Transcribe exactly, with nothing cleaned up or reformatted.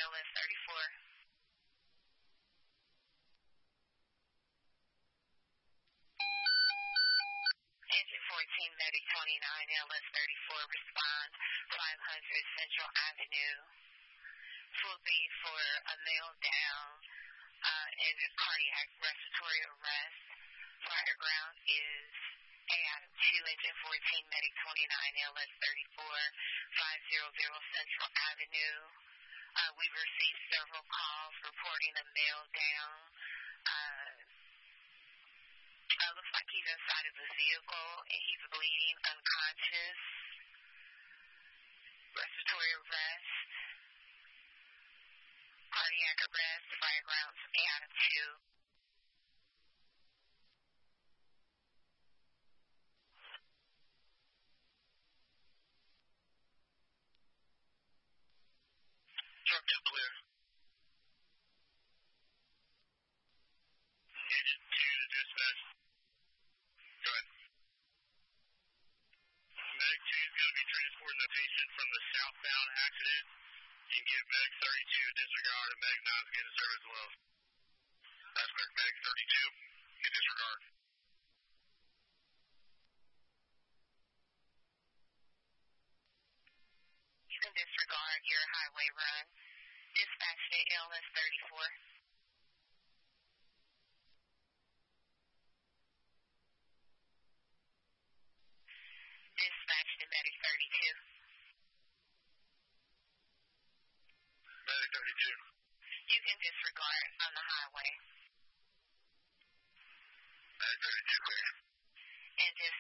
L S thirty-four. Engine fourteen, Medic twenty-nine, L S thirty-four, respond, five hundred Central Avenue. Full B for a male down uh, and cardiac respiratory arrest. Fire ground is A Adam two, Engine fourteen, Medic twenty-nine, L S thirty-four, five hundred Central Avenue. Uh, we've received several calls reporting a male down. Uh, uh, looks like he's inside of the vehicle and he's bleeding, unconscious. Respiratory arrest. Cardiac arrest. Fire grounds A Adam two. Truck down clear. Engine two to dispatch. Go ahead. Medic two is going to be transporting the patient from the southbound accident. You can get Medic thirty-two disregard and Medic nine is getting service as well. That's correct. Medic thirty-two, get disregard. You can disregard your highway run. Dispatch to L S thirty-four. Dispatch to Medic thirty-two. Medic thirty-two. You can disregard on the highway. Medic thirty-two.